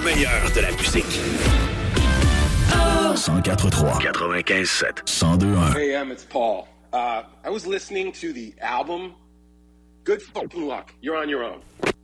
meilleur de la musique. 104.3 95.7 102.1. Hey, it's Paul. I was listening to the album. Good fucking luck. You're on your own.